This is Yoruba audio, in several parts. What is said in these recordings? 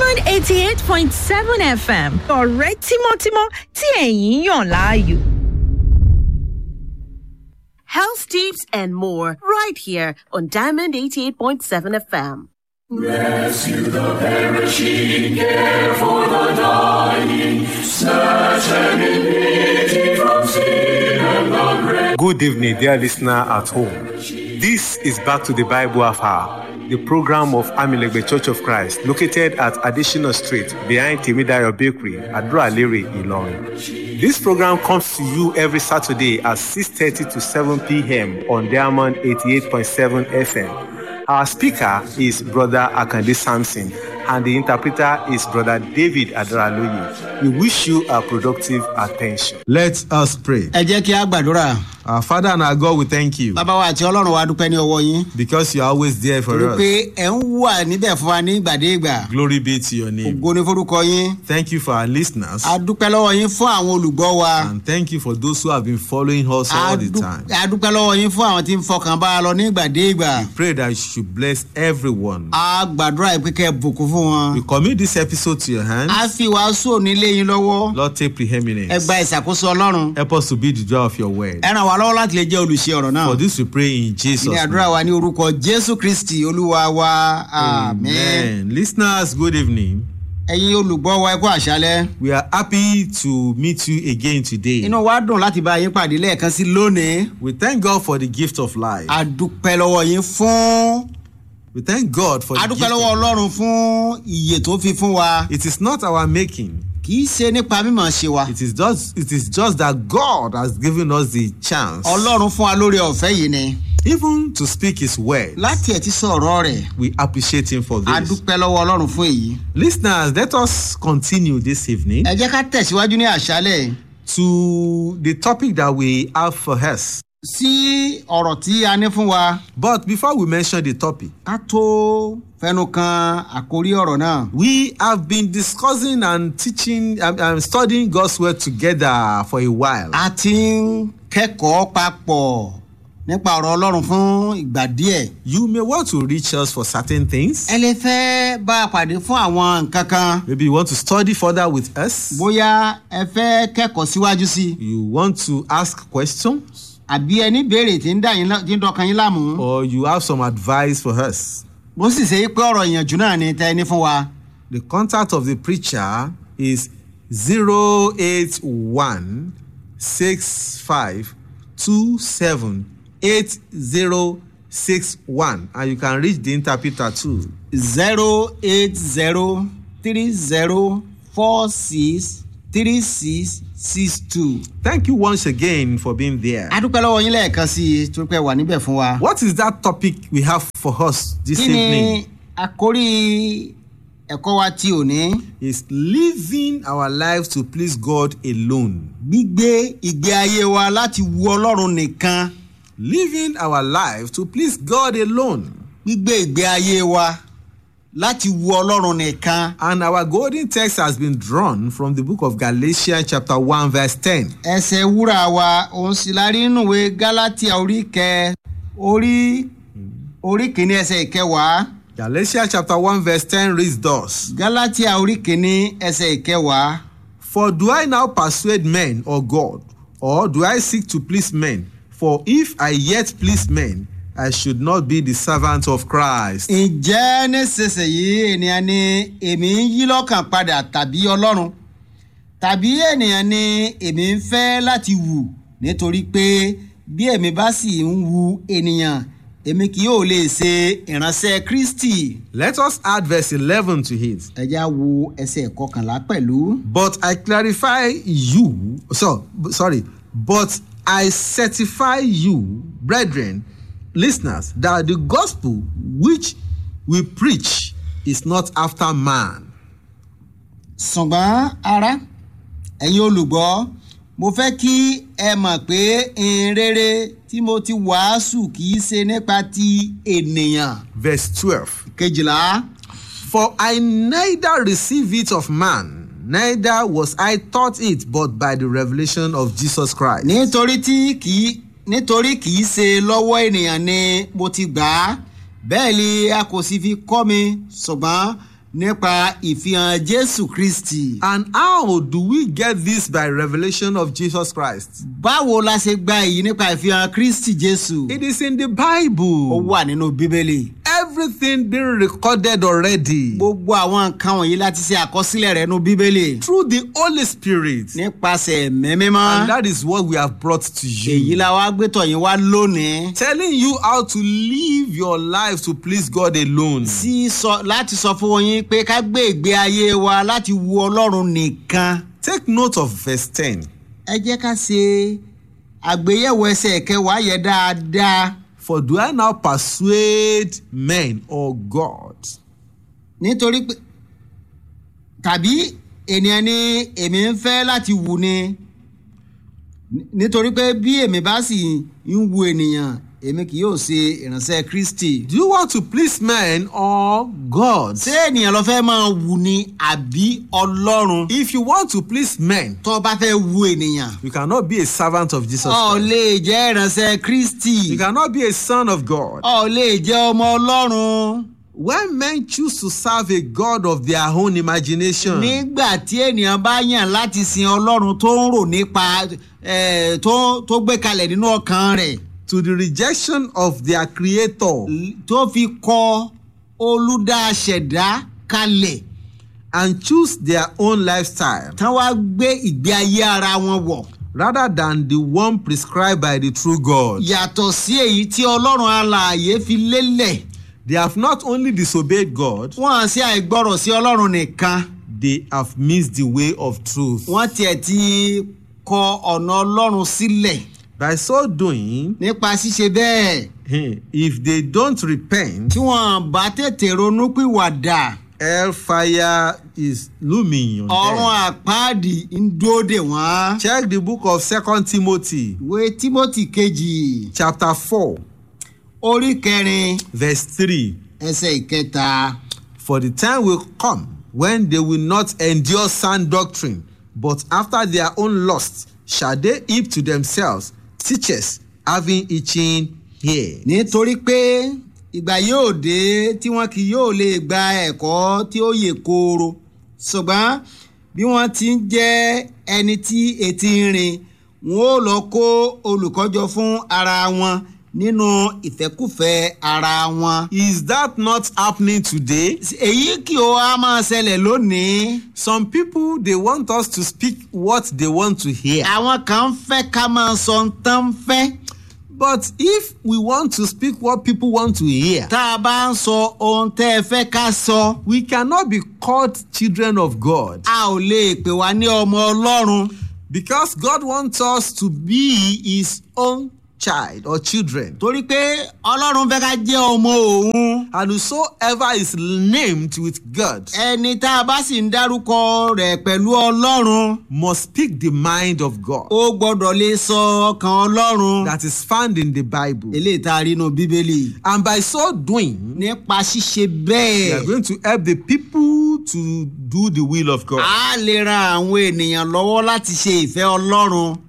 Diamond 88.7 FM. Ọ̀rẹ́ tímọ́tímọ́ tí ẹ̀yin yàn láàyò. Health tips and more right here on Diamond 88.7 FM. Rescue the perishing, care for the dying, snatch them in pity from sin and the grave. Good evening, dear listener at home. This is Back to the Bible Hour, the program of Amilegbe Church of Christ, located at Additional Street, behind Timidayo Bakery, Adro-Alere, Ilorin. This program comes to you every Saturday at 6:30 to 7 p.m. on Diamond 88.7 FM. Our speaker is Brother Akande Samson, and the interpreter is Brother David Adraloye. We wish you a productive attention. Let us pray. Ẹ jẹ́ kí a gbàdúrà. Our Father and our God, we thank you Bàbá wa àti Ọlọ́run wa dúpẹ́ ní ọwọ́ yín. because you are always there for us. Pé ẹ ń wà níbẹ̀ fún wa ní ìgbàdégbà. Glory be to your name. Ògo ni forúkọ yín. Thank you for our listeners, A dúpẹ́ lọ́wọ́ yín fún àwọn olùgbọ́ wa. and thank you for those who have been following us all the time. A dúpẹ́ lọ́wọ́ yín fún àwọn tí ń fọkàn bá a lọ ní ìgbàdégbà. Pray that you should bless everyone. A gbàdúrà pé kẹ́ ẹ bùkún fún We wọn. commit this episode to your hands. A fi wàásù nílé yín lọ́wọ́. Lord, take preeminence. Ẹ gba ìṣàkóso Ọlọ́run. Help us to be the joy of your word. Ẹ ràn wá lọ́wọ́ láti lè jẹ́ olùṣe ọ̀rọ̀ náà. For this we pray in Jesus' Ní àdúrà name. wa ní orúkọ Jésù Kristi Olúwa wa. Àmín. Amen. Listeners, good evening. Ẹ̀yin olùgbọ́ wa ẹ kú àṣálẹ́. We are happy to meet you again today. Inú wa dùn láti bá yín pàdé lẹ́ẹ̀kan sí lónìí. We thank God for the gift of life. A dúpẹ́ lọ́wọ́ yín fún. We thank God for the A gift dúpẹ́ lọ́wọ́ of life. Ọlọ́run fún ìyè tó fi fún wa. It is not our making. Kì í ṣe nípa mímọ̀ ṣe wa. It is just that God has given us the chance, Ọlọ́run fún wa lórí ọ̀fẹ́ yìí ni. even to speak His word. Láti ẹ̀ ti sọ̀rọ̀ rẹ̀. We appreciate Him for A this. dúpẹ́ lọ́wọ́ Ọlọ́run fún èyí. Listeners, let us continue this evening Ẹ jẹ́ ká tẹ̀síwájú ní àṣálẹ̀ to the topic that we have for us. sí ọ̀rọ̀ tí a ní fún wa. But before we mention the topic, Ká tó fẹnu kan àkórí ọ̀rọ̀ náà. we have been discussing and teaching and studying God's word together for a while. A ti ń kẹ́kọ̀ọ́ papọ̀ nípa ọ̀rọ̀ Ọlọ́run fún ìgbà díẹ̀. You may want to reach us for certain things. Ẹ lè fẹ́ bá a pàdé fún àwọn nǹkan kan. Maybe you want to study further with us. Bóyá ẹ fẹ́ kẹ́kọ̀ọ́ síwájú sí i. You want to ask questions, Àbí ẹ ní béèrè tí ń dọkàn yín láàmú. or you have some advice for us. Bó sì ṣe pé ọ̀rọ̀ ìyànjú náà ni tẹ́ ẹ ní fún wa. The contact of the preacher is 08165278061, and you can reach the interpreter too. 08030463662. Thank you once again for being there. A dúpẹ́ lọ́wọ́ yín lẹ́ẹ̀kan sí i torí pé ẹ wà níbẹ̀ fún wa. What is that topic we have for us this Kí ni evening? àkórí ẹ̀kọ́ wa tí ò ní? Is living our lives to please God alone. Gbígbé ìgbé ayé wa láti wu Ọlọ́run nìkan. Living our life to please God alone. Gbígbé ìgbé ayé wa láti wu Ọlọ́run nìkan. And our golden text has been drawn from the book of Galatians chapter 1 verse 10. Ẹsẹ̀ wúrà wa òun sì la rí nínú ìwé Gálátíà orí kìíní ẹsẹ̀ ìkẹwàá. Galatians chapter 1 verse 10 reads thus. Gálátíà orí kìíní ẹsẹ̀ ìkẹwàá. For do I now persuade men or God, or do I seek to please men? For if I yet please men, I should not be the servant of Christ. Ǹjẹ́ nísinsìnyí ènìyàn ni èmi ń yí lọ́kàn padà tàbí Ọlọ́run? Tàbí ènìyàn ni èmi ń fẹ́ láti wù? Nítorí pé bí èmi bá sì ń wu ènìyàn, èmi kì yóò lè ṣe ìránṣẹ́ Kristi. Let us add verse 11 to it. Ẹ já wo ẹsẹ̀ kọkànlá pẹ̀lú. But I certify you, brethren, listeners, that the gospel which we preach is not after man. Ṣùgbọ́n ará, ẹ̀yin olùgbọ́, mo fẹ́ kí ẹ mọ̀ pé ìhìnrere tí mo ti wàásù kì í ṣe nípa ti ènìyàn. Verse 12. 12. For I neither receive it of man, neither was I taught it, but by the revelation of Jesus Christ. Nítorí kì í ṣe lọ́wọ́ ènìyàn ni mo ti gbà á, bẹ́ẹ̀ ni a kò sì fi kọ́ mi, ṣùgbọ́n nípa ìfihàn Jésù Kristi. And how do we get this? By revelation of Jesus Christ. Báwo la ṣe gba èyí nípa ìfihàn Kristi Jésù? It is in the Ó Bible. wà nínú Bíbélì. Everything being recorded already Gbogbo àwọn nǹkan wọ̀nyí láti ṣe àkọsílẹ̀ rẹ̀ nínú Bíbélì through the Holy Spirit. nípasẹ̀ Ẹ̀mí Mímọ́. And that is what we have brought to Èyí you. la wá gbé tọ̀ yín wá lónìí. Telling you how to live your life to please God alone. Láti sọ fún yín pé ká gbé ìgbé ayé wa láti wu Ọlọ́run nìkan. Take note of verse 10. Ẹ jẹ́ ká ṣe àgbéyẹ̀wò ẹsẹ̀ kẹwàá yẹn dáadáa. For do I now persuade men or God? Nítorí pé tàbí ènìyàn ni èmi ń fẹ́ láti wù ni. Nítorí pé bí èmi bá sì ń wu ènìyàn, èmi kì yóò ṣe ìránṣẹ́ Kristi. Do you want to please men or God? Ṣé ènìyàn ló fẹ́ máa wù ni àbí Ọlọ́run? If you want to please men, Tó bá fẹ́ wu ènìyàn, you cannot be a servant of Jesus ó Christ. lè jẹ́ ìránṣẹ́ Kristi. You cannot be a son of God. Ó lè jẹ́ ọmọ Ọlọ́run. When men choose to serve a God of their own imagination, Nígbà tí ènìyàn bá yàn láti sin Ọlọ́run tó ń rò nípa tó gbé kalẹ̀ nínú ọkàn rẹ̀, to the rejection of their creator, tó fi kọ olùdáṣẹ̀dá kalẹ̀, and choose their own lifestyle tán wá gbé ìgbé ayé ara wọn wọ̀, rather than the one prescribed by the true God, yàtọ̀ sí èyí tí Ọlọ́run alààyè fi lélẹ̀. they have not only disobeyed God, Wọ́n á sí àìgbọ́rọ̀ sí Ọlọ́run nìkan, they have missed the way of truth. wọ́n tiẹ̀ ti kọ ọ̀nà Ọlọ́run sílẹ̀. By so doing, Nípa ṣíṣe bẹ́ẹ̀, if they don't repent, tí wọ́n bá tètè ronúpìwàdà, hellfire is looming on ọ̀run them. àpáàdì ń dóde wọ́n. Check the book of 2 Timothy, Ìwé Tímótì kejì, chapter 4, orí kẹrin, verse 3. ẹsẹ̀ ìkẹta. For the time will come when they will not endure sound doctrine, but after their own lust shall they heap to themselves teachers having itching ears. Nítorí pé ìgbà yóò dé tí wọn kì yóò lè gba ẹ̀kọ́ tí ó yè kooro, ṣùgbọ́n bí wọ́n ti ń jẹ́ ẹni tí etí ń rin, wọn ó lọ kó olùkọ́jọ fún ara wọn nínú ìfẹ́kùfẹ́ ara wọn. Is that not happening today? Èyí kì ó á máa ṣẹlẹ̀ lónìí. Some people, they want us to speak what they want to hear. Àwọn kan fẹ́ ká máa sọ ohun tán fẹ́. But if we want to speak what people want to hear, Tá a bá ń sọ ohun tẹ́ ẹ fẹ́ ká sọ, we cannot be called children of God. a ò lè pè wá ní ọmọ Ọlọ́run. Because God wants us to be his own child or children. Torí pé Ọlọ́run fẹ́ ká jẹ́ ọmọ òun. And whosoever is named with God Ẹni tá a bá sì ń dárúkọ rẹ̀ pẹ̀lú Ọlọ́run, must speak the mind of God ó gbọ́dọ̀ lè sọ ọkàn Ọlọ́run. that is found in the Bible. Eléyìí tá a rí nínú Bíbélì. And by so doing, Nípa ṣíṣe we are bẹ́ẹ̀, going to help the people to do the will of God. a lè ran àwọn ènìyàn lọ́wọ́ láti ṣe ìfẹ́ Ọlọ́run.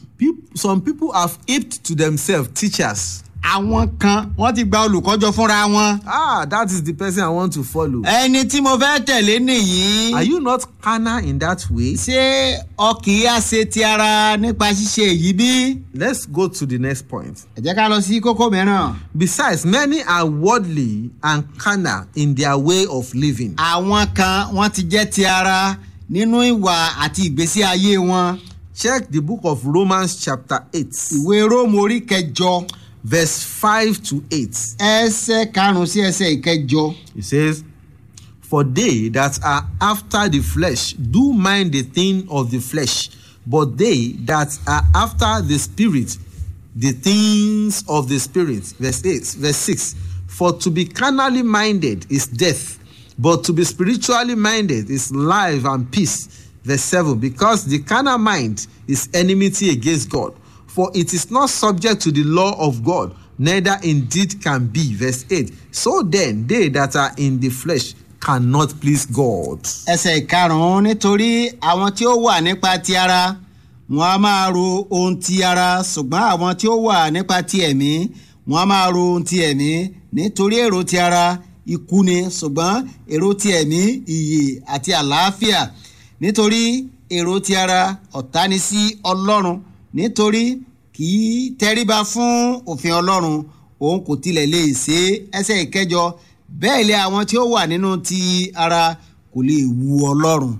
Some people have heaped to themselves teachers. Àwọn kan wọ́n ti gba olùkọ́jọ fúnra wọn. That is the person I want to follow. Ẹni tí mo fẹ́ tẹ̀lé nìyí. Are you not carnal in that way? Ṣé ọkì á ṣe ti ara nípa ṣíṣe èyí bí? Let's go to the next point. Ẹ jẹ́ ká lọ sí kókó mìíràn. Besides, many are worldly and carnal in their way of living. Àwọn kan wọ́n ti jẹ́ ti ara nínú ìwà àti ìgbésí ayé wọn. Check the book of Romans chapter 8, Ìwé Róòmù orí kẹjọ, verse 5 to 8. ẹsẹ̀ karùn-ún sí ẹsẹ̀ ìkẹjọ. It says, For they that are after the flesh do mind the thing of the flesh, but they that are after the spirit, the things of the spirit. Verse 6. For to be carnally minded is death, but to be spiritually minded is life and peace. Verse 7. Because the carnal mind is enmity against God, for it is not subject to the law of God, neither indeed can be. Verse 8. So then they that are in the flesh cannot please God. Ẹsẹ̀ ìkarùn-ún, nítorí àwọn tí ó wà nípa ti ara wọn a máa ro ohun ti ara, ṣùgbọ́n àwọn tí ó wà nípa ti ẹ̀mí wọn a máa ro ohun ti ẹ̀mí. Nítorí èrò ti ara ikú ni ṣùgbọ́n èrò ti ẹ̀mí ìyè àti àlàáfíà nítorí èrò ti ara ọ̀tá ni sí Ọlọ́run nítorí kì í tẹríba fún òfin Ọlọ́run òun kò tilẹ̀ lè ṣe ẹsẹ̀ ìkẹjọ bẹ́ẹ̀ lé àwọn tí ó wà nínú ti ara kò lè wu Ọlọ́run.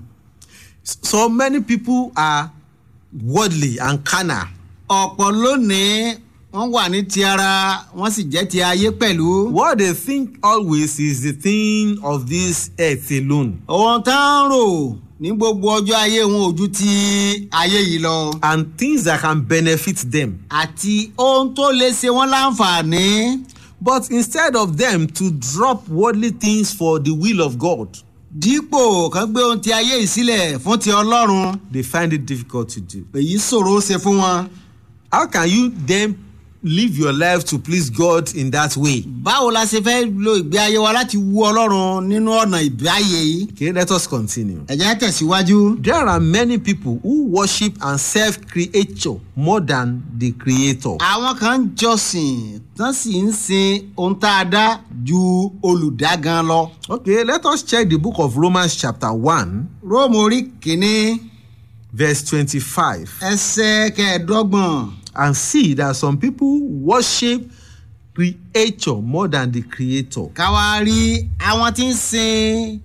So many people are worldly and carnal. ọ̀pọ̀ lónìí wọ́n wà ní ti ara wọ́n sì jẹ́ ti ayé pẹ̀lú. What they think always is the thing of this earth alone. ohun tá ń rò ní gbogbo ọjọ́ ayé wọn ò ju ti ayé yìí lọ. And things that can benefit them. àti ohun tó lè ṣe wọ́n láǹfààní. But instead of them to drop worldly things for the will of God, dípò kan gbé ohun ti ayé yìí sílẹ̀ fún ti Ọlọ́run. they find it difficult to do. èyí ṣòro ṣe fún wọn. How can you then live your life to please God in that way? báwo la ṣe fẹ́ lo ìgbé ayé wa láti wu Ọlọ́run nínú ọ̀nà ìgbé ayé yìí. Okay, let us continue. ẹ jẹ́ tẹ̀síwájú. There are many people who worship and serve creature more than the creator. àwọn kan ń jọ́sìn tán sì ń sin ohun tá a dá ju olùdá gan lọ. Okay, let us check the book of Romans chapter 1, Róòmù orí kìíní verse 25, ẹsẹ̀ kẹẹ̀ẹ́dọ́gbọ̀n. and see that some people worship creature more than the creator. ká wá rí àwọn tí ń sin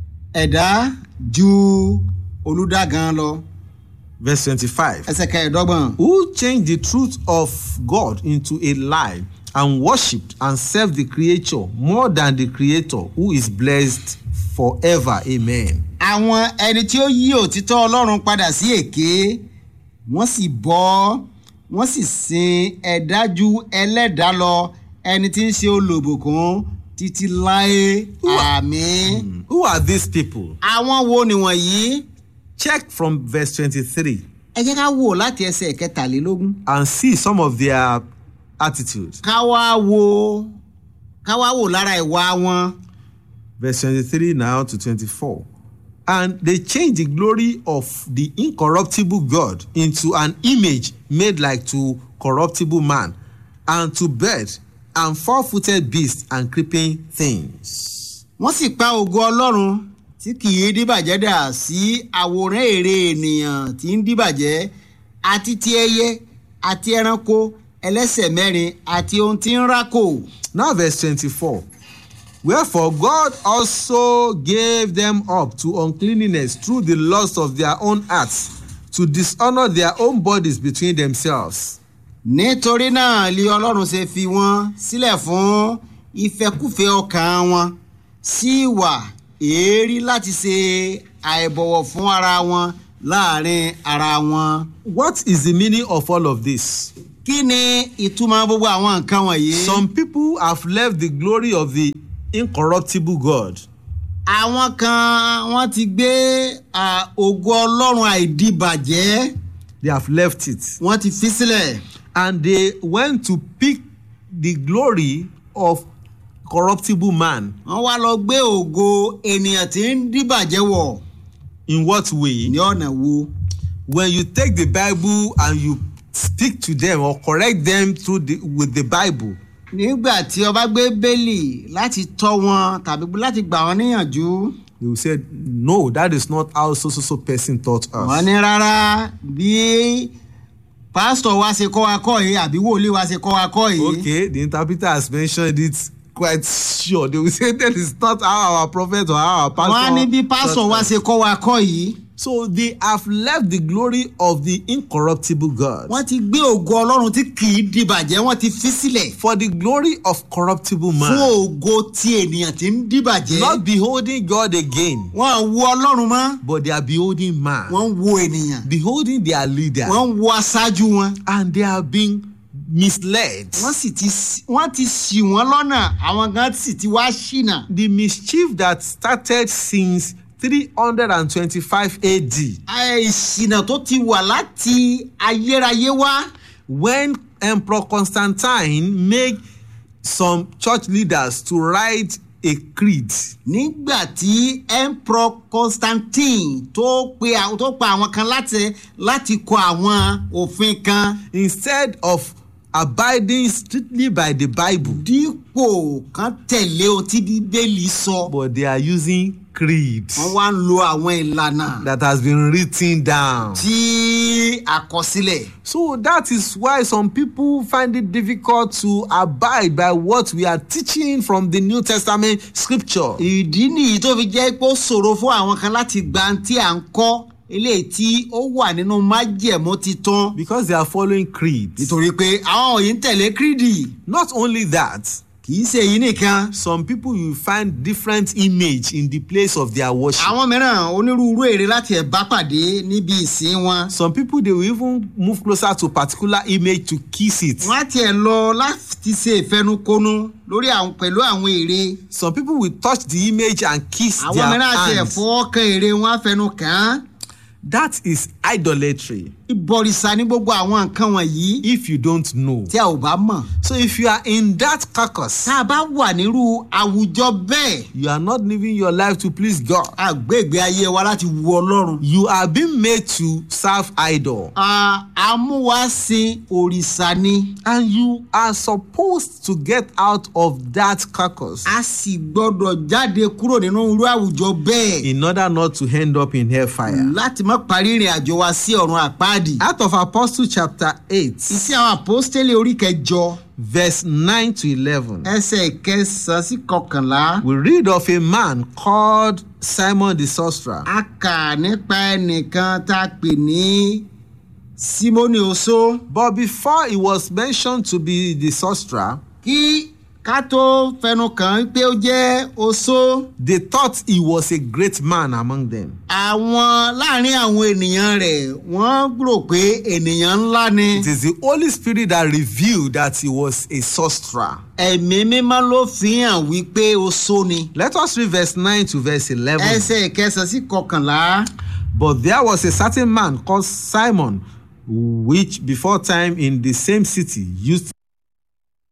ẹ̀dá ju olùdá gan lọ. Verse 25. ẹsẹ̀ kẹẹ̀ẹ́dọ́gbọ̀n. Who changed the truth of God into a lie and worshipped and served the creature more than the creator who is blessed forever. Amen. àwọn ẹni tí ó yí òtítọ́ Ọlọ́run padà sí èké wọ́n sì bọ wọ́n sì sin ẹ̀dá ju ẹlẹ́dàá lọ ẹni tí ń ṣe olùbùkún títí láé. àmín. Who are these people? àwọn wo nìwọ̀nyí? Check from verse 23 ẹ jẹ́ ká wò láti ẹsẹ̀ kẹtàlélógún. and see some of their attitudes. ká wá wò lára ìwà wọn. Verse 23 now to 24. And they changed the glory of the incorruptible God into an image made like to corruptible man, and to bird, and four-footed beasts, and creeping things. wọ́n sì pa ògo Ọlọ́run tí kì í díbàjẹ́ dà sí àwòrán ère ènìyàn tí ń díbàjẹ́ àti ti ẹyẹ àti ẹranko ẹlẹ́sẹ̀ mẹ́rin àti ohun tí ń rákò. Now verse 24. Wherefore God also gave them up to uncleanness through the lust of their own hearts, to dishonor their own bodies between themselves. nítorí náà lé Ọlọ́run ṣe fi wọ́n sílẹ̀ fún ìfẹ́kúfẹ̀ẹ́ ọkàn wọn sí ìwà èérí láti ṣe àìbọ̀wọ̀ fún ara wọn láàrin ara wọn. What is the meaning of all of this? kí ni ìtumọ̀ gbogbo àwọn nǹkan wọ̀nyí? Some people have left the glory of the incorruptible God. àwọn kan wọ́n ti gbé ògo Ọlọ́run àìdíbàjẹ́. They have left it. wọ́n ti fi sílẹ̀. And they went to pick the glory of corruptible man. wọ́n wá lọ gbé ògo ènìyàn tí ń díbàjẹ́ wọ̀. In what way? ní ọ̀nà wo? When you take the Bible and you speak to them or correct them with the Bible, nígbà tí o bá gbé bẹ́ẹ̀lì láti tọ́ wọn tàbí láti gbà wọ́n níyànjú. they will say, no, that is not how so person taught us. wọ́n ní rárá bí pásítọ̀ wa ṣe kọ́ wa kọ́ yìí àbí wòlíì wa ṣe kọ́ wa kọ́ yìí. Okay, the interpreter has mentioned it quite sure. They will say that is not how our prophet or how our pastor. wọ́n á ní bí pásítọ̀ wa ṣe kọ́ wa kọ́ yìí. So they have left the glory of the incorruptible God. wọ́n ti gbé ògo Ọlọ́run tí kì í dìbàjẹ́ wọ́n ti fi sílẹ̀. For the glory of corruptible man. fún ògo ti ènìyàn tí ń dìbàjẹ́. Not beholding God again. wọ́n wo Ọlọ́run mọ́. But they are beholding man. wọ́n wo ènìyàn. Beholding their leader. wọ́n wo aṣáájú wọn. And they are being misled. wọ́n ti ṣì wọ́n lọ́nà àwọn gan sì ti wá ṣìnà. The mischief that started since 325 AD. ìṣìnà tó ti wà láti ayérayé wá. When Emperor Constantine made some church leaders to write a creed. nígbà tí Emperor Constantine tó pa àwọn kan láti kọ àwọn òfin kan. Instead of abiding strictly by the Bible, dípò kan tẹ̀lé ohun tí bíbélì sọ. but they are using creed wọ́n wá ń lo àwọn ìlànà that has been written down. tí àkọsílẹ̀. So that is why some people find it difficult to abide by what we are teaching from the New Testament scripture. ìdí nìyí tó fi jẹ́ pé ó ṣòro fún àwọn kan láti gba tí à ń kọ́ eléyìí tí ó wà nínú májẹ̀mú titun. Because they are following creed. nítorí pé àwọn yìí ń tẹ̀lé kírìdì. Not only that, kì í ṣe èyí nìkan. some people will find different image in the place of their worship. àwọn mìíràn onírúurú èrè láti ẹ̀bá pàdé níbi ìsìn wọn. Some people they will even move closer to a particular image to kiss it. wọ́n á tiẹ̀ lọ láti ṣe ìfẹnukonu lórí àwọn pẹ̀lú àwọn èrè. Some people will touch the image and kiss àwọn their mìíràn àti hands. ẹ̀fọ́ kan èrè wọn á fẹnu kàn án. That is idolatry. ìbọ̀rìṣà ní gbogbo àwọn nǹkan wọ̀nyí. If you don't know. tí a ò bá mọ̀. So if you are in that carcass, tá a bá wà nírú àwùjọ bẹ́ẹ̀. you are not living your life to please God. a gbé ìgbé ayé wa láti wu ọlọ́run. You are being made to serve idol. amúwásin òrìṣà ni. And you are supposed to get out of that carcass a sì gbọ́dọ̀ jáde kúrò nínú irú àwùjọ bẹ́ẹ̀. in order not to end up in hellfire. láti má parí ìrìn àjò wa sí ọ̀run àpáàdì. Out of Apostle chapter 8, iṣẹ́ àwọn àpọ́stélì orí kẹjọ. verse 9 to 11. ẹsẹ̀ kẹsàn-án sí kọkànlá. We read of a man called Simon the sorcerer. a kà nípa ẹnìkan tá a pè ní Símónì oṣó. But before he was mentioned to be the sorcerer, kí ká tó fẹnu kàn án pé ó jẹ́ oṣó. they thought he was a great man among them. àwọn láàrin àwọn ènìyàn rẹ̀ wọ́n rò pé ènìyàn ńlá ni. It is the Holy Spirit that revealed that he was a sorcerer. ẹ̀mí mímọ́ ló fi hàn wípé oṣó ni. Let us read verse 9 to verse 11. ẹsẹ̀ kẹsàn-án sí kọkànlá. But there was a certain man called Simon, which before time in the same city used